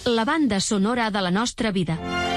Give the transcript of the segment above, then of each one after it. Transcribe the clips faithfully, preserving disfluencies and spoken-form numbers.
la banda sonora de la nostra vida.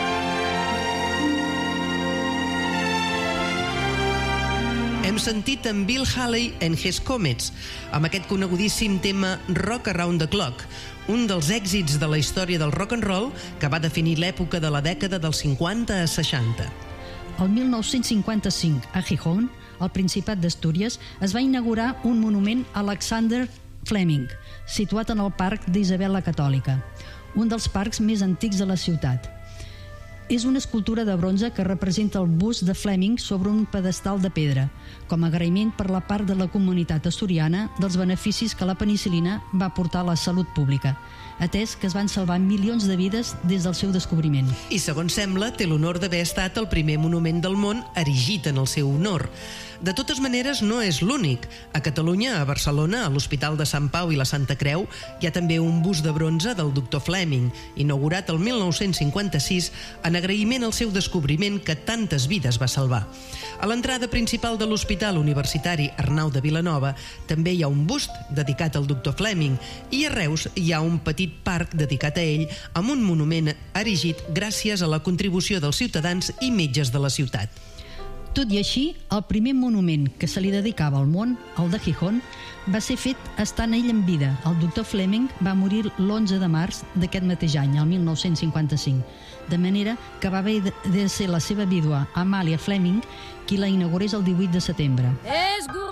Hem sentit en Bill Haley and His Comets, amb aquest conegudíssim tema Rock Around the Clock, un dels èxits de la història del rock and roll que va definir l'època de la dècada dels cinquanta a seixanta. El mil nou-cents cinquanta-cinc, a Gijón, al Principat d'Astúries, es va inaugurar un monument a Alexander Fleming, situat en el Parc d'Isabel la Catòlica, un dels parcs més antics de la ciutat. És una escultura de bronze que representa el bust de Fleming sobre un pedestal de pedra, com a agraïment per la part de la comunitat asturiana dels beneficis que la penicil·lina va portar a la salut pública, atès que es van salvar milions de vides des del seu descobriment. I, segons sembla, té l'honor d'haver estat el primer monument del món erigit en el seu honor. De totes maneres, no és l'únic. A Catalunya, a Barcelona, a l'Hospital de Sant Pau i la Santa Creu, hi ha també un bust de bronze del doctor Fleming, inaugurat el mil nou-cents cinquanta-sis en agraïment al seu descobriment que tantes vides va salvar. A l'entrada principal de l'Hospital Universitari Arnau de Vilanova també hi ha un bust dedicat al doctor Fleming i a Reus hi ha un petit parc dedicat a ell amb un monument erigit gràcies a la contribució dels ciutadans i metges de la ciutat. Tot i així, el primer monument que se li dedicava al món, el de Gijón, va ser fet estant ell en vida. El doctor Fleming va morir l'onze de març d'aquest mateix any, el mil nou-cents cinquanta-cinc, de manera que va haver de ser la seva vídua, Amàlia Fleming, qui la inaugurés el divuit de setembre.